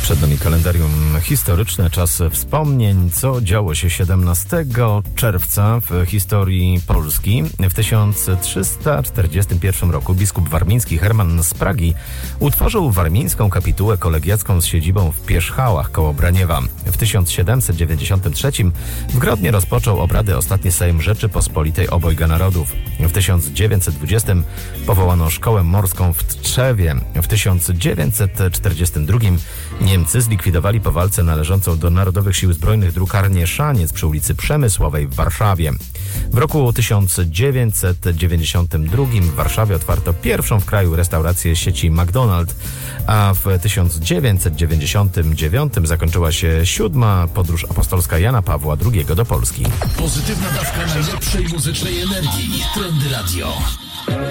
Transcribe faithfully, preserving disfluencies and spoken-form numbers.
Przed nami kalendarium historyczne, czas wspomnień, co działo się siedemnastego czerwca w historii Polski. W tysiąc trzysta czterdziestym pierwszym roku biskup warmiński Herman z Pragi utworzył warmińską kapitułę kolegiacką z siedzibą w Pierzchałach koło Braniewa. W tysiąc siedemset dziewięćdziesiątym trzecim w Grodnie rozpoczął obrady ostatni Sejm Rzeczypospolitej Obojga Narodów. W tysiąc dziewięćset dwudziestym powołano szkołę morską w Tczewie. W tysiąc dziewięćset czterdziestym drugim Niemcy zlikwidowali po walce należącą do Narodowych Sił Zbrojnych drukarnię Szaniec przy ulicy Przemysłowej w Warszawie. W roku tysiąc dziewięćset dziewięćdziesiątym drugim w Warszawie otwarto pierwszą w kraju restaurację sieci McDonald's, a w tysiąc dziewięćset dziewięćdziesiątym dziewiątym zakończyła się siódma podróż apostolska Jana Pawła drugiego do Polski. Pozytywna dawka najlepszej muzycznej energii. Trendy Radio.